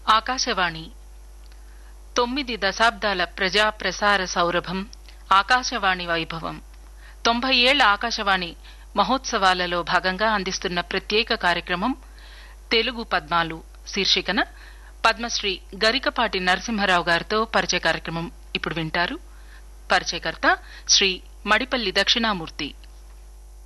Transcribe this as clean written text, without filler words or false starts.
ఆకాశవాణి 9 దశాబ్దాల ప్రజా ప్రసార సౌరభం ఆకాశవాణి వైభవం 90 ఏళ్ల ఆకాశవాణి మహోత్సవాలలో భాగంగా అందిస్తున్న ప్రత్యేక కార్యక్రమం తెలుగు పద్మాలు శీర్షికన పద్మశ్రీ గరికపాటి నరసింహారావు గారితో పరిచయ కార్యక్రమం ఇప్పుడు వింటారు. పరిచయకర్త శ్రీ మడిపల్లి దక్షిణామూర్తి.